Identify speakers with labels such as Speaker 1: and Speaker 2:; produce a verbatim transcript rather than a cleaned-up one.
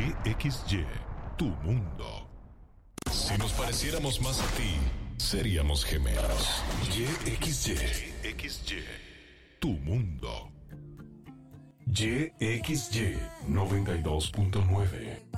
Speaker 1: Y X Y, tu mundo.
Speaker 2: Si nos pareciéramos más a ti, seríamos gemelos.
Speaker 1: Y X Y, X Y, tu mundo. Y X Y noventa y dos punto nueve.